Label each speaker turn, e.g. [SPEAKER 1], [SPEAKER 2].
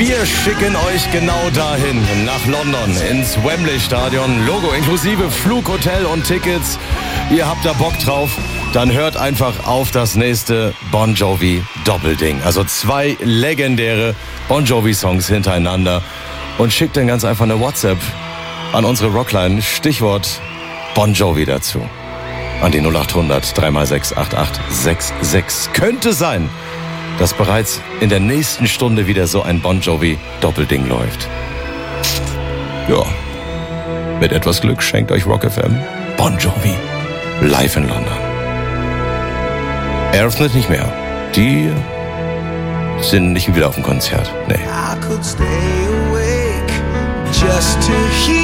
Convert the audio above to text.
[SPEAKER 1] Wir schicken euch genau dahin, nach London, ins Wembley-Stadion. Logo inklusive Flug, Hotel und Tickets. Ihr habt da Bock drauf? Dann hört einfach auf das nächste Bon Jovi Doppelding. Also 2 legendäre Bon Jovi-Songs hintereinander. Und schickt dann ganz einfach eine WhatsApp an unsere Rockline. Stichwort Bon Jovi dazu. An die 0800 3x6 8866. Könnte sein, dass bereits in der nächsten Stunde wieder so ein Bon Jovi Doppelding läuft. Ja, mit etwas Glück schenkt euch Rock FM Bon Jovi live in London. Aerosmith nicht mehr. Die sind nicht wieder auf dem Konzert. Nee.
[SPEAKER 2] I could stay awake just to hear